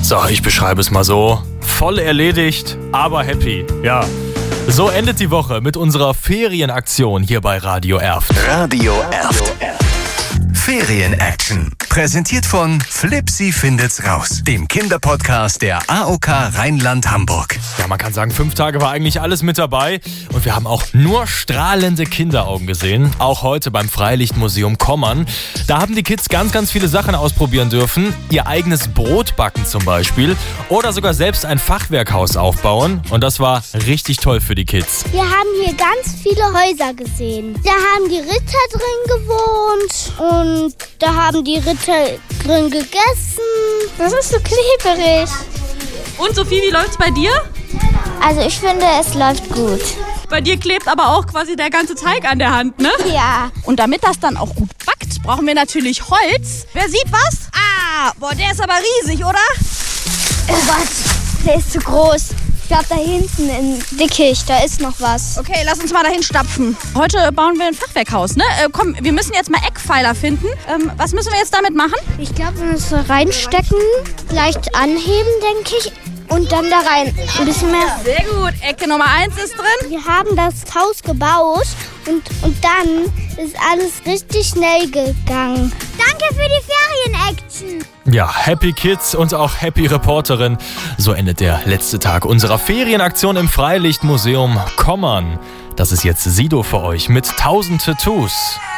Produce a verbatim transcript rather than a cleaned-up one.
So, ich beschreibe es mal so. Voll erledigt, aber happy. Ja. So endet die Woche mit unserer Ferienaktion hier bei Radio Erft. Radio Erft. Ferien-Action. Präsentiert von Flipsi findet's raus, dem Kinderpodcast der A O K Rheinland-Hamburg. Ja, man kann sagen, fünf Tage war eigentlich alles mit dabei. Und wir haben auch nur strahlende Kinderaugen gesehen. Auch heute beim Freilichtmuseum Kommern. Da haben die Kids ganz, ganz viele Sachen ausprobieren dürfen. Ihr eigenes Brot backen zum Beispiel. Oder sogar selbst ein Fachwerkhaus aufbauen. Und das war richtig toll für die Kids. Wir haben hier ganz viele Häuser gesehen. Da haben die Ritter drin gewohnt und da haben die Ritter drin gegessen. Das ist so kleberig. Und Sophie, wie läuft's bei dir? Also ich finde, es läuft gut. Bei dir klebt aber auch quasi der ganze Teig an der Hand, ne? Ja. Und damit das dann auch gut backt, brauchen wir natürlich Holz. Wer sieht was? Ah, boah, der ist aber riesig, oder? Oh Gott, der ist zu groß. Ich glaube, da hinten in Dickicht, da ist noch was. Okay, lass uns mal dahin stapfen. Heute bauen wir ein Fachwerkhaus, ne? Äh, komm, wir müssen jetzt mal Eckpfeiler finden. Ähm, was müssen wir jetzt damit machen? Ich glaube, wir müssen reinstecken, leicht anheben, denke ich. Und dann da rein. Ein bisschen mehr. Sehr gut. Ecke Nummer eins ist drin. Wir haben das Haus gebaut und, und dann ist alles richtig schnell gegangen. Danke für die Ferien-Action. Ja, Happy Kids und auch Happy Reporterin. So endet der letzte Tag unserer Ferienaktion im Freilichtmuseum Kommern. Das ist jetzt Sido für euch mit tausend Tattoos.